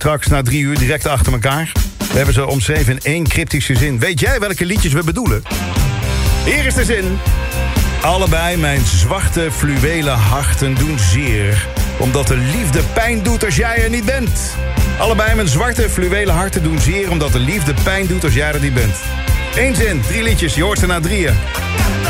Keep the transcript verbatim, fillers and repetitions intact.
straks na drie uur direct achter elkaar. We hebben ze omschreven in één cryptische zin. Weet jij welke liedjes we bedoelen? Hier is de zin. Allebei mijn zwarte fluwelen harten doen zeer, omdat de liefde pijn doet als jij er niet bent. Allebei mijn zwarte fluwelen harten doen zeer, omdat de liefde pijn doet als jij er niet bent. Eén zin, drie liedjes, je hoort ze na drieën.